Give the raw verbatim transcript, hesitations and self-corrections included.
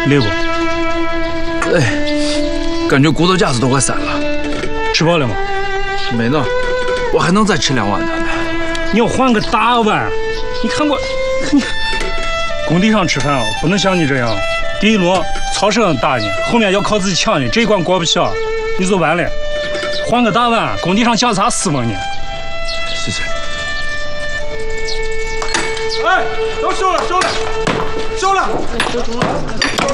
累不？ 哎，感觉骨头架子都快散了。 吃饱了吗？ 没呢，我还能再吃两碗呢。 你要换个大碗。你看过，你工地上吃饭啊，不能像你这样。第一轮草声大呢，后面要靠自己抢呢，这一关过不去啊，你就完了。换个大碗，工地上讲啥斯文呢？ 谢谢。 哎，都收了，收了，收了。